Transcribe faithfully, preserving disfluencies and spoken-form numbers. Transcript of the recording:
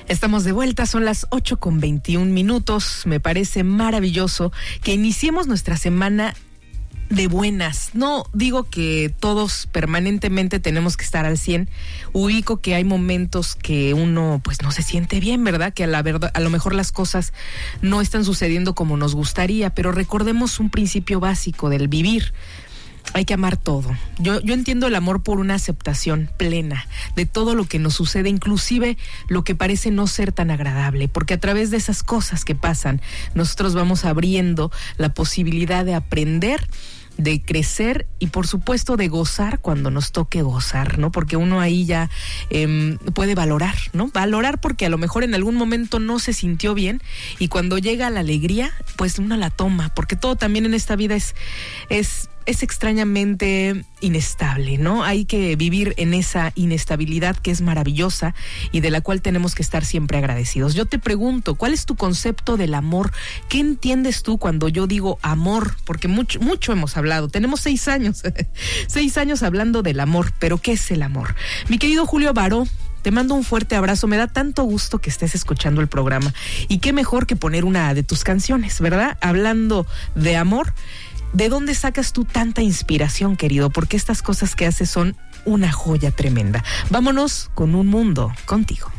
Estamos de vuelta, son las ocho con veintiún minutos. Me parece maravilloso que iniciemos nuestra semana de buenas. No digo que todos permanentemente tenemos que estar al cien. Ubico que hay momentos que uno pues no se siente bien, ¿verdad? Que a la verdad, a lo mejor las cosas no están sucediendo como nos gustaría, pero recordemos un principio básico del vivir. Hay que amar todo. Yo, yo entiendo el amor por una aceptación plena de todo lo que nos sucede, inclusive lo que parece no ser tan agradable, porque a través de esas cosas que pasan, nosotros vamos abriendo la posibilidad de aprender, de crecer y por supuesto de gozar cuando nos toque gozar, ¿no? Porque uno ahí ya eh, puede valorar, ¿no? Valorar porque a lo mejor en algún momento no se sintió bien y cuando llega la alegría, pues uno la toma, porque todo también en esta vida es... es es extrañamente inestable, ¿no? Hay que vivir en esa inestabilidad que es maravillosa y de la cual tenemos que estar siempre agradecidos. Yo te pregunto, ¿cuál es tu concepto del amor? ¿Qué entiendes tú cuando yo digo amor? Porque mucho, mucho hemos hablado, tenemos seis años, seis años hablando del amor, pero ¿qué es el amor? Mi querido Julio Baró, te mando un fuerte abrazo, me da tanto gusto que estés escuchando el programa y qué mejor que poner una de tus canciones, ¿verdad? Hablando de amor. ¿De dónde sacas tú tanta inspiración, querido? Porque estas cosas que haces son una joya tremenda. Vámonos con Un Mundo Contigo.